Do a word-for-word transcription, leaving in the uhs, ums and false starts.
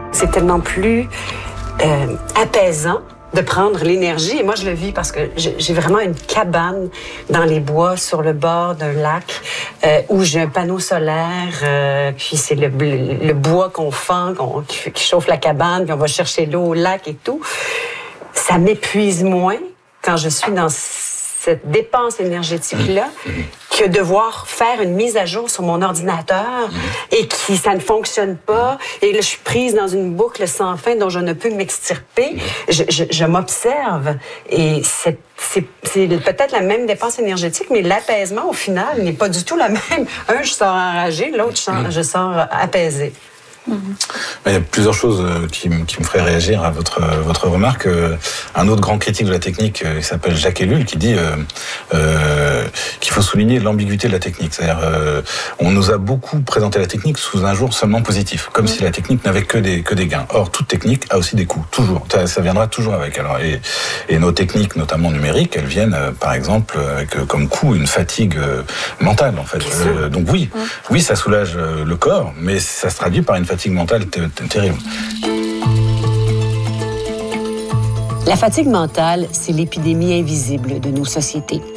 C'est tellement plus euh, apaisant de prendre l'énergie. Et moi, je le vis parce que j'ai vraiment une cabane dans les bois sur le bord d'un lac euh, où j'ai un panneau solaire. Euh, puis c'est le, le, le bois qu'on fend, qu'on, qui, qui chauffe la cabane, puis on va chercher l'eau au lac et tout. Ça m'épuise moins quand je suis dans cette dépense énergétique-là que devoir faire une mise à jour sur mon ordinateur et que ça ne fonctionne pas. Et là, je suis prise dans une boucle sans fin dont je ne peux m'extirper. Je, je, je m'observe et c'est, c'est, c'est peut-être la même dépense énergétique, mais l'apaisement, au final, n'est pas du tout la même. Un, je sors enragée, l'autre, je sors, je sors apaisée. Mmh. Il y a plusieurs choses qui, qui me feraient réagir à votre, votre remarque. Un autre grand critique de la technique, il s'appelle Jacques Ellul, qui dit euh, euh, qu'il faut souligner l'ambiguïté de la technique. C'est-à-dire, euh, on nous a beaucoup présenté la technique sous un jour seulement positif, comme mmh. si la technique n'avait que des, que des gains. Or, toute technique a aussi des coûts, toujours. Ça, ça viendra toujours avec. Alors, et, et nos techniques, notamment numériques, elles viennent, euh, par exemple, avec euh, comme coût une fatigue euh, mentale, en fait. Euh, donc oui, mmh. oui, ça soulage euh, le corps, mais ça se traduit par une fatigue mentale t- t- terrible. La fatigue mentale, c'est l'épidémie invisible de nos sociétés.